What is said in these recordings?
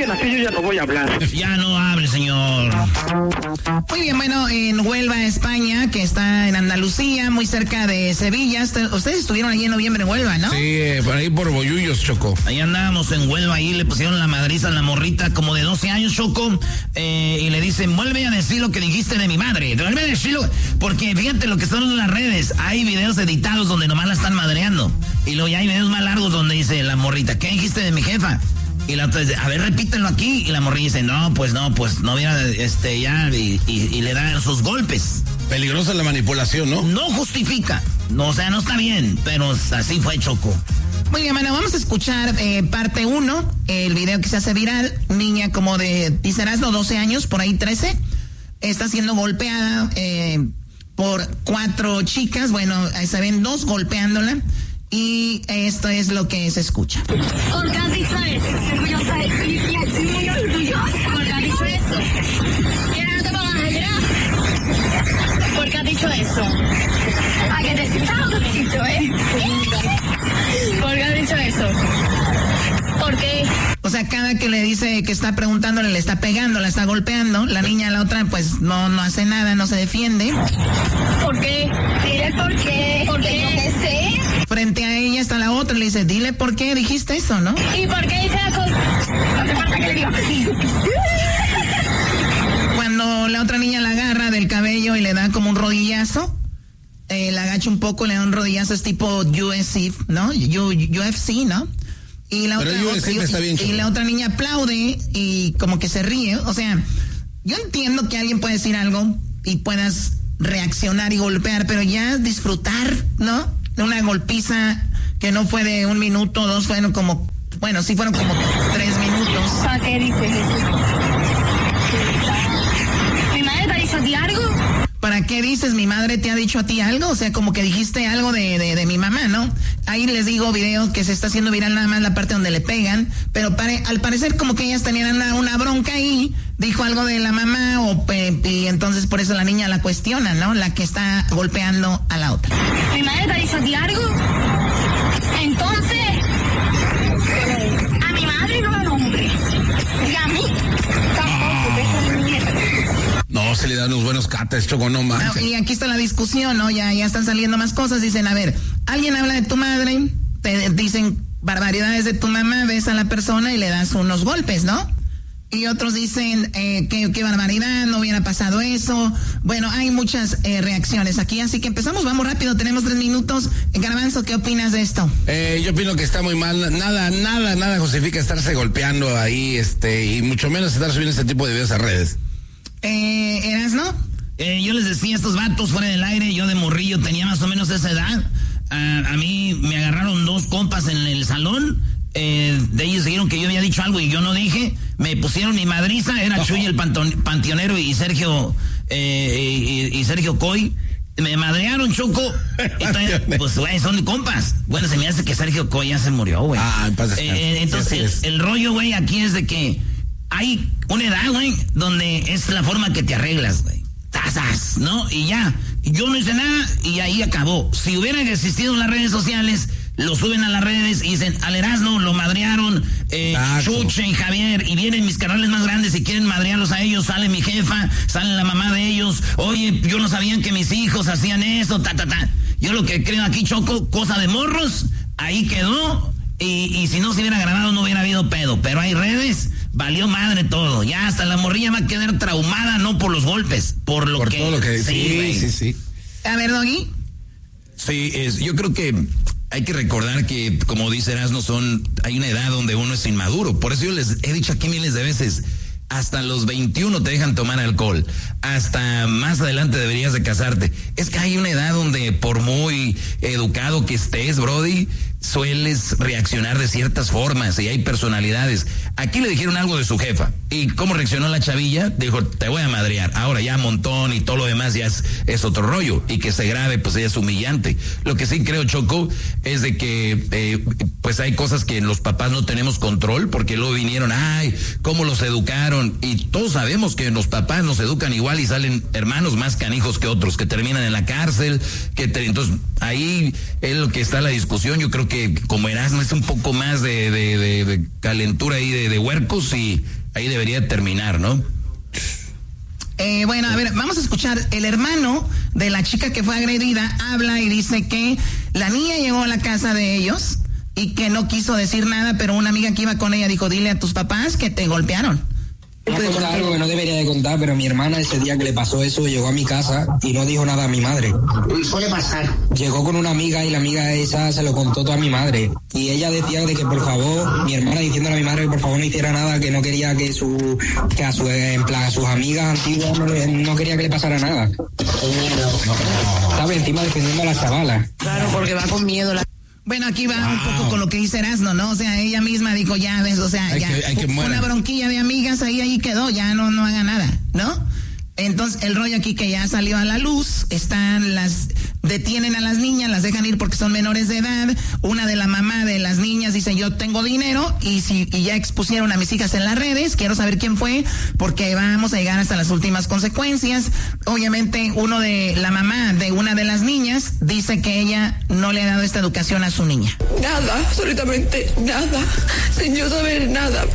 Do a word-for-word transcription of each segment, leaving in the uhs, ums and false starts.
siguen así, yo ya no voy a hablar. Ya no hable, señor. Muy bien, bueno, en Huelva, España, que está en Andalucía, muy cerca de Sevilla. Ustedes estuvieron allí en noviembre en Huelva, ¿no? Sí, eh, por ahí por Bollullos, Choco. Ahí andábamos en Huelva, ahí le pusieron la madriza a la morrita como de doce años, Choco, eh, y le dicen, vuelve a decir lo que dijiste de mi madre, vuelve a decirlo, porque fíjate lo que son en las redes, hay videos editados donde nomás la están madreando, y luego ya hay videos más largos donde dice la morrita, ¿qué dijiste de mi jefa? Y la otra dice, a ver, repítenlo aquí. Y la morrilla dice, no, pues no, pues no hubiera, este, ya, y, y, y le dan sus golpes. Peligrosa la manipulación, ¿no? No justifica, no, o sea, no está bien, pero así fue, Choco. Muy bien, bueno, vamos a escuchar eh, parte uno, el video que se hace viral, niña como de, dicerás, no, doce años, por ahí trece, está siendo golpeada eh, por cuatro chicas, bueno, ahí se ven dos golpeándola. Y esto es lo que se escucha. ¿Por qué has dicho eso? Estoy orgullosa de ti, estoy muy orgullosa. ¿Por qué has dicho eso? ¿Y ahora no te pongas a llorar? ¿Por qué has dicho eso? ¿A qué te sientas orgulloso, eh? ¿Por qué has dicho eso? ¿Por qué? O sea, cada que le dice que está preguntándole, le está pegando, la está golpeando. La niña, la otra, pues no, no hace nada, no se defiende. ¿Por qué? Dile por qué. ¿Por qué? No te sé. Frente a ella está la otra, le dice, dile por qué dijiste eso, ¿no? ¿Y por qué dice la cosa? No hace falta que le diga. Cuando la otra niña la agarra del cabello y le da como un rodillazo, eh, la agacha un poco, le da un rodillazo, es tipo U F C, ¿no? U, UFC, ¿no? Y la, Pero otra, el U F C otra, está bien, y, y la otra niña aplaude y como que se ríe. O sea, yo entiendo que alguien puede decir algo y puedas reaccionar y golpear, pero ya disfrutar, ¿no? De una golpiza que no fue de un minuto, dos, fueron como, bueno, sí fueron como tres minutos. ¿Para qué dices eso? ¿Mi madre te ha dicho a ti algo? ¿Para qué dices mi madre te ha dicho a ti algo? O sea, como que dijiste algo de, de, de mi mamá, ¿no? Ahí les digo video que se está haciendo viral nada más la parte donde le pegan, pero pare, al parecer como que ellas tenían una, una bronca ahí, dijo algo de la mamá o y entonces por eso la niña la cuestiona, ¿no? La que está golpeando a la otra. ¿Mi madre te ha dicho a ti algo? Entonces, a mi madre no la nombres. Y a mí tampoco, que es mi nieta. No, se le dan unos buenos cates, Choco, no más. No, y aquí está la discusión, ¿no? Ya, ya están saliendo más cosas. Dicen, a ver, alguien habla de tu madre, te dicen barbaridades de tu mamá, ves a la persona y le das unos golpes, ¿no? Y otros dicen, eh, qué, qué barbaridad, no hubiera pasado eso. Bueno, hay muchas eh, reacciones aquí, así que empezamos, vamos rápido, tenemos tres minutos. Garbanzo, ¿qué opinas de esto? Eh, yo opino que está muy mal, nada, nada, nada justifica estarse golpeando ahí, este, y mucho menos estar subiendo este tipo de videos a redes. Eh, ¿Eras, no? Eh, yo les decía a estos vatos fuera del aire, yo de morrillo tenía más o menos esa edad. Uh, a mí me agarraron dos compas en el salón. Eh, de ellos dijeron que yo había dicho algo y yo no dije. Me pusieron mi madriza, era Chuy el panton, panteonero y Sergio eh, y, y Sergio Coy. Me madrearon, Choco. Entonces, pues, güey, son compas. Bueno, se me hace que Sergio Coy ya se murió, güey. Ah, pasa. Eh, entonces, el, el rollo, güey, aquí es de que hay una edad, güey, donde es la forma que te arreglas, güey. Tazas, ¿no? Y ya. Yo no hice nada y ahí acabó. Si hubieran existido las redes sociales, lo suben a las redes y dicen, al Erasmo lo madrearon, eh, Chuche y Javier, y vienen mis canales más grandes y quieren madrearlos a ellos, sale mi jefa, sale la mamá de ellos, oye, yo no sabían que mis hijos hacían eso, ta, ta, ta. Yo lo que creo aquí, Choco, cosa de morros, ahí quedó, y, y si no se hubiera grabado no hubiera habido pedo, pero hay redes, valió madre todo, ya hasta la morrilla va a quedar traumada, no por los golpes, por lo por que... todo lo que... Sí, sí, sí, sí. A ver, Doggy. Sí, es, yo creo que hay que recordar que, como dice Erasmo, son, hay una edad donde uno es inmaduro. Por eso yo les he dicho aquí miles de veces, hasta los veintiuno te dejan tomar alcohol, hasta más adelante deberías de casarte. Es que hay una edad donde por muy educado que estés, Brody, sueles reaccionar de ciertas formas y hay personalidades. Aquí le dijeron algo de su jefa. ¿Y cómo reaccionó la chavilla? Dijo, te voy a madrear. Ahora ya montón y todo lo demás ya es, es otro rollo. Y que se grabe, pues ella es humillante. Lo que sí creo, Choco, es de que eh, pues hay cosas que los papás no tenemos control, porque luego vinieron, ay, cómo los educaron. Y todos sabemos que los papás nos educan igual y salen hermanos más canijos que otros, que terminan en la cárcel. que te, Entonces, ahí es lo que está la discusión. Yo creo que que como Erasmo es un poco más de, de, de, de calentura ahí de, de huercos y ahí debería terminar, ¿no? Eh, bueno, a ver, vamos a escuchar. El hermano de la chica que fue agredida habla y dice que la niña llegó a la casa de ellos y que no quiso decir nada, pero una amiga que iba con ella dijo, dile a tus papás que te golpearon. Voy a contar algo que no debería de contar, pero mi hermana ese día que le pasó eso llegó a mi casa y no dijo nada a mi madre. Suele pasar. Llegó con una amiga y la amiga esa se lo contó todo a mi madre. Y ella decía de que por favor, mi hermana diciéndole a mi madre que por favor no hiciera nada, que no quería que su que a, su, en plan, a sus amigas antiguas no, no quería que le pasara nada. Estaba encima defendiendo a la chavala. Claro, porque va con miedo la... Bueno, aquí va wow. un poco con lo que dice Erasmo, ¿no? O sea, ella misma dijo, ya ves, o sea, hay ya que, hay que fue una bronquilla de amigas, ahí, ahí quedó, ya no, no haga nada, ¿no? Entonces, el rollo aquí que ya salió a la luz, están las, detienen a las niñas, las dejan ir porque son menores de edad, una de la mamá de las niñas dice, yo tengo dinero, y si y ya expusieron a mis hijas en las redes, quiero saber quién fue, porque vamos a llegar hasta las últimas consecuencias. Obviamente, uno de la mamá de una de las niñas dice que ella no le ha dado esta educación a su niña. Nada, absolutamente nada, sin yo saber nada.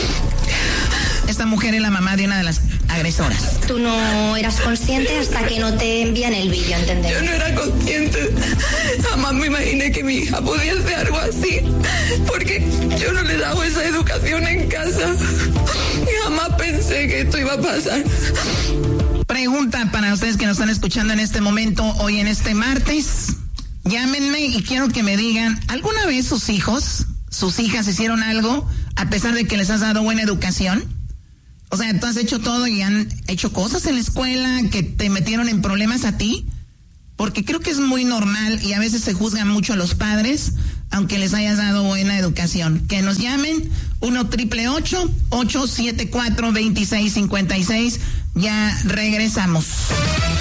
Esta mujer es la mamá de una de las agresoras. Tú no eras consciente hasta que no te envían el vídeo, ¿entendés? Yo no era consciente. Jamás me imaginé que mi hija podía hacer algo así. Porque yo no le daba esa educación en casa. Y jamás pensé que esto iba a pasar. Pregunta para ustedes que nos están escuchando en este momento, hoy en este martes. Llámenme y quiero que me digan, ¿alguna vez sus hijos, sus hijas hicieron algo a pesar de que les has dado buena educación? O sea, tú has hecho todo y han hecho cosas en la escuela que te metieron en problemas a ti. Porque creo que es muy normal y a veces se juzgan mucho a los padres, aunque les hayas dado buena educación. Que nos llamen, uno triple ocho, ocho siete cuatro, dos seis cinco seis. Ya regresamos.